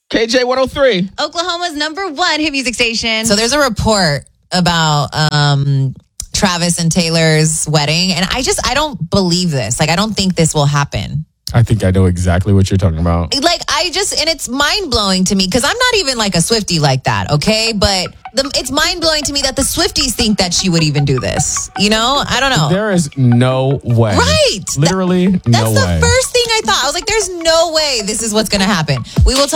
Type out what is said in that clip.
KJ 103. Oklahoma's #1 hit music station. So there's a report about Travis and Taylor's wedding, and I don't believe this. Like, I don't think this will happen. I think I know exactly what you're talking about. Like, and it's mind-blowing to me, because I'm not even like a Swiftie like that, okay? But it's mind-blowing to me that the Swifties think that she would even do this. You know? I don't know. There is no way. Right. Literally, no way. That's the first thing I thought. I was like, there's no way this is what's going to happen. We will talk.